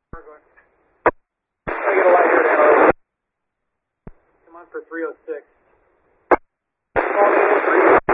I get a light here now. Come on for 306.